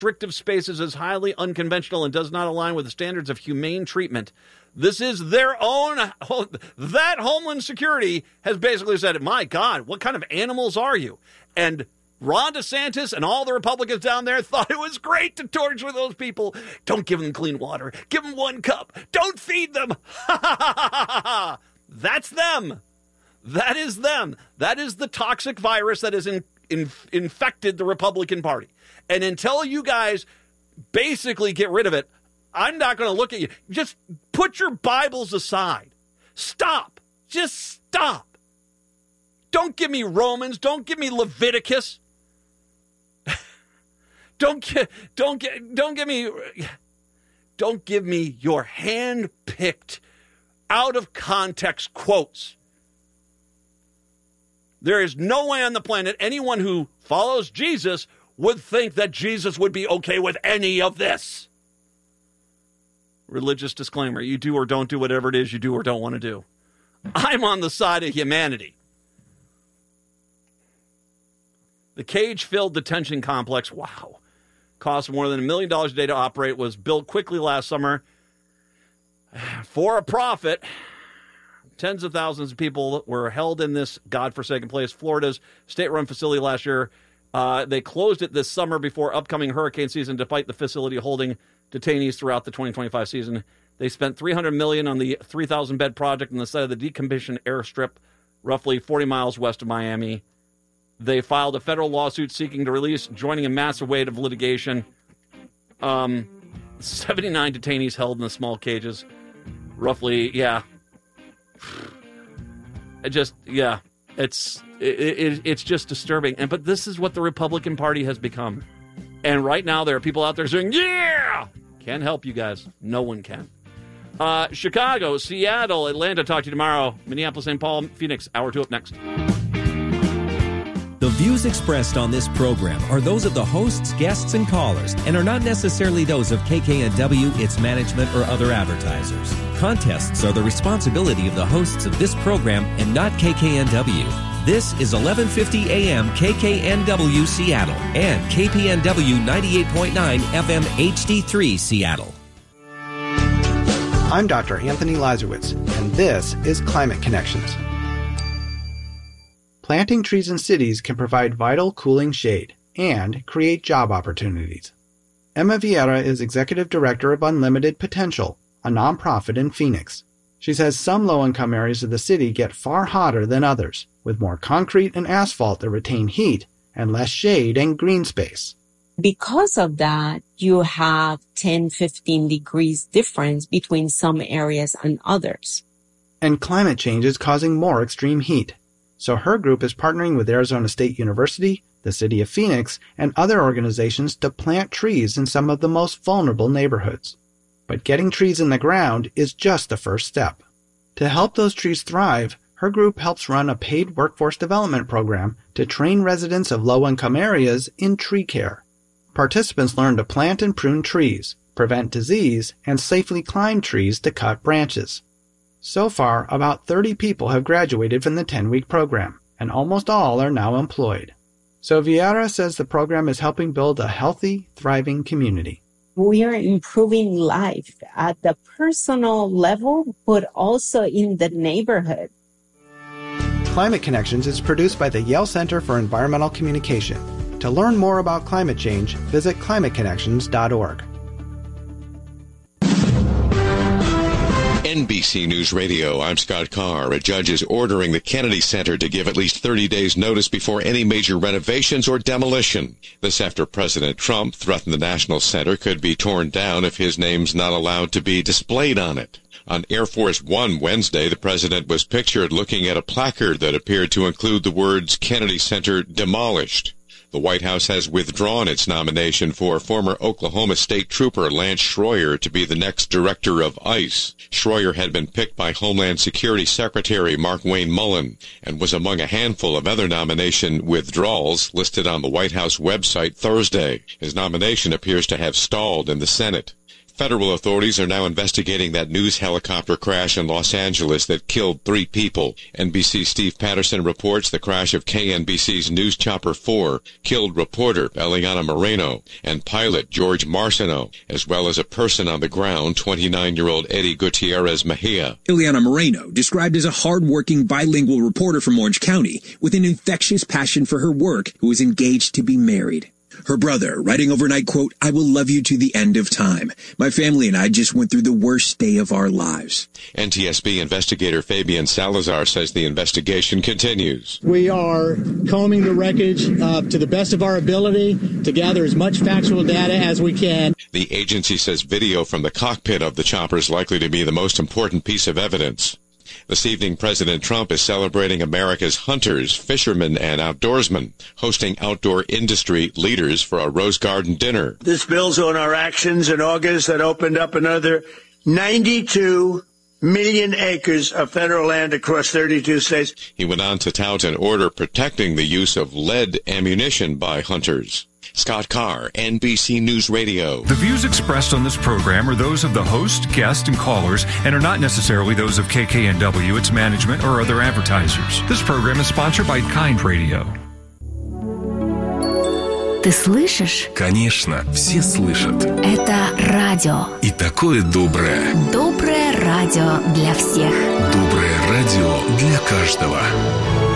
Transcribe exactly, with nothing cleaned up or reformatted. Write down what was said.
restrictive spaces is highly unconventional and does not align with the standards of humane treatment. This is their own, that Homeland Security has basically said, my God, what kind of animals are you? And Ron DeSantis and all the Republicans down there thought it was great to torture those people. Don't give them clean water. Give them one cup. Don't feed them. That's them. That is them. That is the toxic virus that has in, in, infected the Republican Party. And until you guys basically get rid of it, I'm not going to look at you. Just put your Bibles aside. Stop. Just stop. Don't give me Romans. Don't give me Leviticus. don't get, don't get, don't give me, don't give me your hand-picked, out of context quotes. There is no way on the planet anyone who follows Jesus would think that Jesus would be okay with any of this. Religious disclaimer, you do or don't do whatever it is you do or don't want to do. I'm on the side of humanity. The cage-filled detention complex, wow, cost more than a million dollars a day to operate, was built quickly last summer for a profit. Tens of thousands of people were held in this godforsaken place, Florida's state-run facility last year. Uh, they closed it this summer before upcoming hurricane season, despite the facility holding detainees throughout the twenty twenty-five season. They spent three hundred million dollars on the three thousand bed project on the site of the decommissioned airstrip, roughly forty miles west of Miami. They filed a federal lawsuit seeking to release, joining a massive wave of litigation. Um, seventy-nine detainees held in the small cages. Roughly, yeah. It just, yeah. It's it, it, it's just disturbing. And but this is what the Republican Party has become. And right now there are people out there saying, yeah! Can't help you guys. No one can. Uh, Chicago, Seattle, Atlanta, talk to you tomorrow. Minneapolis, Saint Paul, Phoenix, hour two up next. The views expressed on this program are those of the hosts, guests, and callers, and are not necessarily those of K K N W, its management, or other advertisers. Contests are the responsibility of the hosts of this program and not K K N W. This is eleven fifty A M K K N W Seattle and K P N W ninety-eight point nine F M H D three Seattle. I'm Doctor Anthony Lazarowitz, and this is Climate Connections. Planting trees in cities can provide vital cooling shade and create job opportunities. Emma Vieira is Executive Director of Unlimited Potential, a nonprofit in Phoenix. She says some low-income areas of the city get far hotter than others, with more concrete and asphalt that retain heat and less shade and green space. Because of that, you have ten, fifteen degrees difference between some areas and others. And climate change is causing more extreme heat. So her group is partnering with Arizona State University, the City of Phoenix, and other organizations to plant trees in some of the most vulnerable neighborhoods. But getting trees in the ground is just the first step. To help those trees thrive, her group helps run a paid workforce development program to train residents of low-income areas in tree care. Participants learn to plant and prune trees, prevent disease, and safely climb trees to cut branches. So far, about thirty people have graduated from the ten-week program, and almost all are now employed. So Vieira says the program is helping build a healthy, thriving community. We are improving life at the personal level, but also in the neighborhood. Climate Connections is produced by the Yale Center for Environmental Communication. To learn more about climate change, visit climate connections dot org. N B C News Radio, I'm Scott Carr. A judge is ordering the Kennedy Center to give at least thirty days notice before any major renovations or demolition. This after President Trump threatened the National Center could be torn down if his name's not allowed to be displayed on it. On Air Force One Wednesday, the president was pictured looking at a placard that appeared to include the words Kennedy Center demolished. The White House has withdrawn its nomination for former Oklahoma State Trooper Lance Schroyer to be the next director of ICE. Schroyer had been picked by Homeland Security Secretary Markwayne Mullin and was among a handful of other nomination withdrawals listed on the White House website Thursday. His nomination appears to have stalled in the Senate. Federal authorities are now investigating that news helicopter crash in Los Angeles that killed three people. N B C's Steve Patterson reports the crash of K N B C's News Chopper four killed reporter Eliana Moreno and pilot George Marciano, as well as a person on the ground, twenty-nine-year-old Eddie Gutierrez Mejia. Eliana Moreno, described as a hard-working bilingual reporter from Orange County with an infectious passion for her work, who was engaged to be married. Her brother, writing overnight, quote, "I will love you to the end of time. My family and I just went through the worst day of our lives." N T S B investigator Fabian Salazar says the investigation continues. We are combing the wreckage uh, to the best of our ability to gather as much factual data as we can. The agency says video from the cockpit of the chopper is likely to be the most important piece of evidence. This evening, President Trump is celebrating America's hunters, fishermen, and outdoorsmen, hosting outdoor industry leaders for a Rose Garden dinner. This builds on our actions in August that opened up another ninety-two million acres of federal land across thirty-two states. He went on to tout an order protecting the use of lead ammunition by hunters. Scott Carr, N B C News Radio. The views expressed on this program are those of the host, guests, and callers and are not necessarily those of K K N W, its management, or other advertisers. This program is sponsored by Kind Radio. Ты слышишь? Конечно, все слышат. Это радио. И такое доброе. Доброе радио для всех. Доброе радио для каждого.